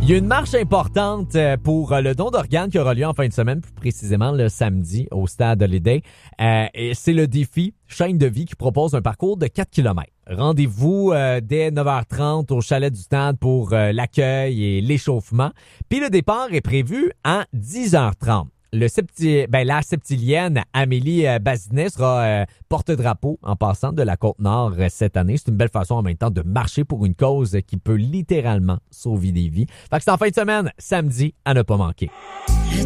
Il y a une marche importante pour le don d'organes qui aura lieu en fin de semaine, plus précisément le samedi au stade Holiday. Et c'est le défi Chaîne de vie qui propose un parcours de 4 km. Rendez-vous dès 9h30 au chalet du stade pour l'accueil et l'échauffement. Puis le départ est prévu à 10h30. La septilienne Amélie Bazinet sera porte-drapeau en passant de la Côte-Nord cette année. C'est une belle façon en même temps de marcher pour une cause qui peut littéralement sauver des vies. Fait que c'est en fin de semaine, samedi, à ne pas manquer.